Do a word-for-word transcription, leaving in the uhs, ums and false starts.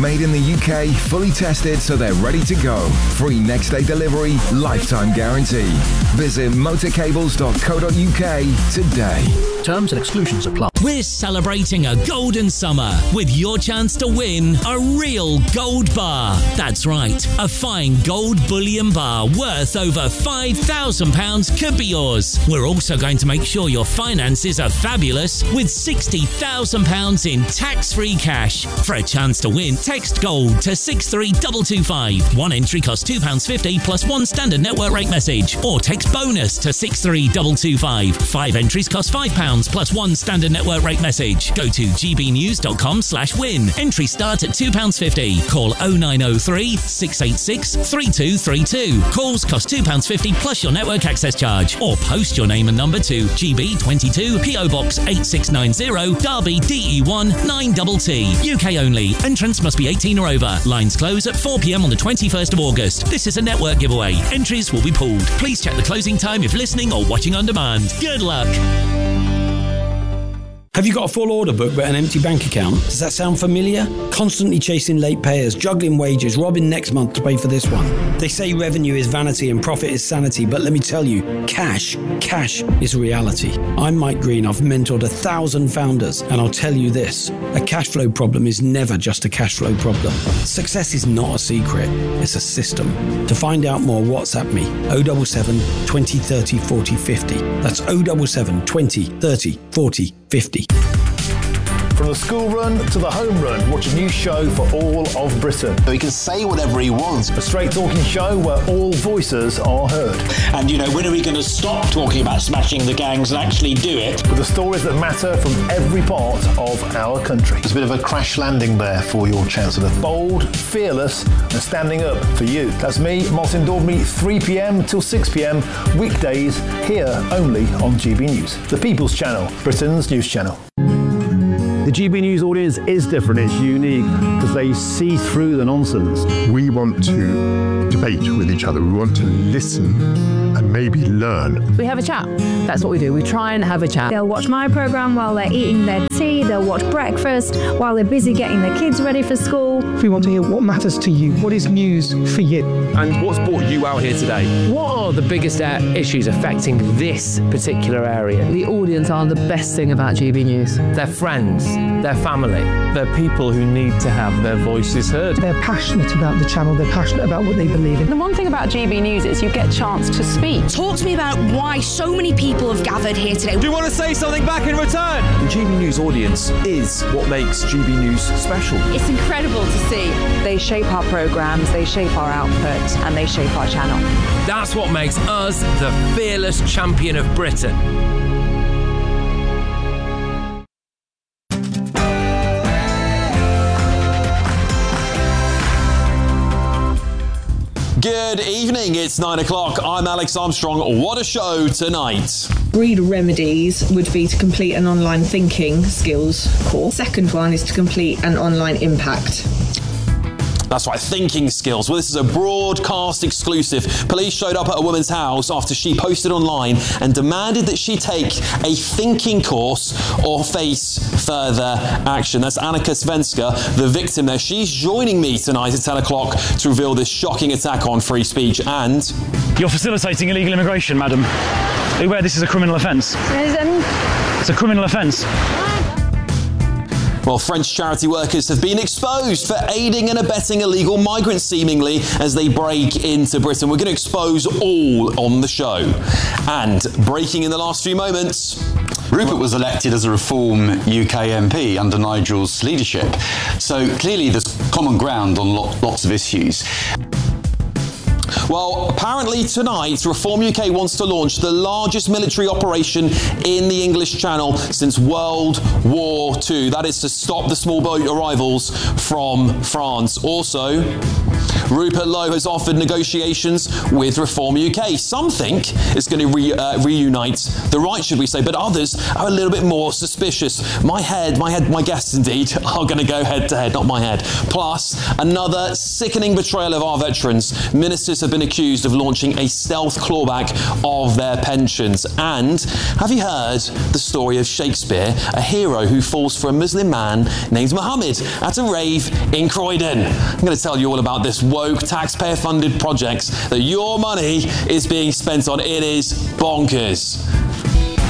Made in the U K, fully tested so they're ready to go. Free next day delivery, lifetime guarantee. Visit motorcables dot co dot uk today. Terms and exclusions apply. We're celebrating a golden summer with your chance to win a real gold bar. That's right, a fine gold bullion bar worth over five thousand pounds could be yours. We're also going to make sure your finances are fabulous with sixty thousand pounds in tax-free cash. For a chance to win, text GOLD to six three two two five. One entry costs two pounds fifty plus one standard network rate message. Or text BONUS to six three two two five. Five entries cost five pounds plus one standard network rate message. Go to gbnews.com slash win. Entry start at two pounds fifty. Call oh nine oh three, six eight six, three two three two. Calls cost two pounds fifty plus your network access charge. Or post your name and number to G B twenty-two, P O Box eight six nine zero, Derby D E one nine T T. U K only. Entrance must be eighteen or over. Lines close at four p m on the twenty-first of August. This is a network giveaway. Entries will be pulled. Please check the closing time if listening or watching on demand. Good luck. Have you got a full order book but an empty bank account? Does that sound familiar? Constantly chasing late payers, juggling wages, robbing next month to pay for this one. They say revenue is vanity and profit is sanity, but let me tell you, cash, cash is reality. I'm Mike Green. I've mentored a thousand founders, and I'll tell you this, a cash flow problem is never just a cash flow problem. Success is not a secret, it's a system. To find out more, WhatsApp me, oh seven seven, twenty, thirty, forty, fifty. That's oh seven seven, twenty, thirty, forty, fifty. From the school run to the home run, watch a new show for all of Britain. So he can say whatever he wants. A straight talking show where all voices are heard. And, you know, when are we going to stop talking about smashing the gangs and actually do it? With the stories that matter from every part of our country. There's a bit of a crash landing there for your Chancellor. Bold, fearless and standing up for you. That's me, Martin Daubney, three p m till six p m, weekdays, here only on G B News. The People's Channel, Britain's news channel. The G B News audience is different, it's unique, because they see through the nonsense. We want to debate with each other, we want to listen and maybe learn. We have a chat, that's what we do, we try and have a chat. They'll watch my programme while they're eating their tea, they'll watch breakfast while they're busy getting their kids ready for school. We want to hear what matters to you, what is news for you. And what's brought you out here today? What are the biggest uh, issues affecting this particular area? The audience are the best thing about G B News. Their friends, their family. They're people who need to have their voices heard. They're passionate about the channel, they're passionate about what they believe in. The one thing about G B News is you get a chance to speak. Talk to me about why so many people have gathered here today. Do you want to say something back in return? The G B News audience is what makes G B News special. It's incredible to see. They shape our programmes, they shape our output, and they shape our channel. That's what makes us the fearless champion of Britain. Good evening, it's nine o'clock. I'm Alex Armstrong. What a show tonight. Breed remedies would be to complete an online thinking skills course. Second one is to complete an online impact. That's right, thinking skills. Well, this is a broadcast exclusive. Police showed up at a woman's house after she posted online and demanded that she take a thinking course or face further action. That's Annika Svenska, the victim there. She's joining me tonight at ten o'clock to reveal this shocking attack on free speech. And you're facilitating illegal immigration, madam. Are you aware this is a criminal offence? It's a criminal offence. Well, French charity workers have been exposed for aiding and abetting illegal migrants, seemingly, as they break into Britain. We're going to expose all on the show. And breaking in the last few moments... Rupert was elected as a Reform U K M P under Nigel's leadership. So clearly there's common ground on lots of issues. Well, apparently tonight, Reform U K wants to launch the largest military operation in the English Channel since World War Two. That is to stop the small boat arrivals from France. Also, Rupert Lowe has offered negotiations with Reform U K. Some think it's going to re, uh, reunite the right, should we say, but others are a little bit more suspicious. My head, my head, my guests indeed are going to go head to head, not my head. Plus, another sickening betrayal of our veterans. Ministers have been accused of launching a stealth clawback of their pensions. And have you heard the story of Shakespeare, a hero who falls for a Muslim man named Muhammad at a rave in Croydon? I'm going to tell you all about this woke, taxpayer-funded project that your money is being spent on. It is bonkers.